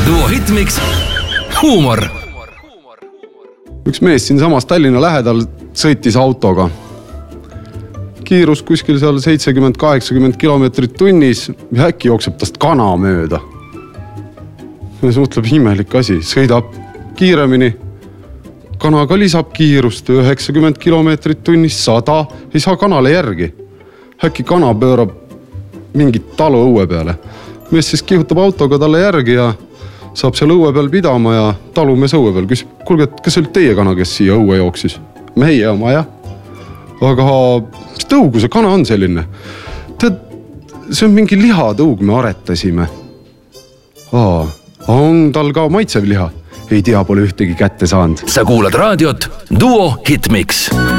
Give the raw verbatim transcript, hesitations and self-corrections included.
Duo Hitmix huumor. Üks mees siin samas Tallinna lähedal sõitis autoga. Kiirus kuskil seal seitsekümmend kaheksakümmend kilomeetrit tunnis ja äkki jookseb tast kana mööda. Ja see mõtleb imelik asi. Sõidab kiiremini. Kana ka lisab kiirust üheksakümmend kilomeetrit tunnis, sada. Ei saa kanale järgi. Äkki kana pöörab mingit talu õue peale. Mees siis kihutab autoga talle järgi ja saab seal õue peal pidama ja talumees õue peal küsib, kuulge, kas oli teie kana, kes siia õue jooksis? Meie oma, jah. Aga mis tõugu see kana on selline? Tead, see on mingi lihatõug, me aretasime. Aa, on tal ka maitsev liha? Ei tea, pole ühtegi kätte saanud. Sa kuulad raadiot Duo Hitmix.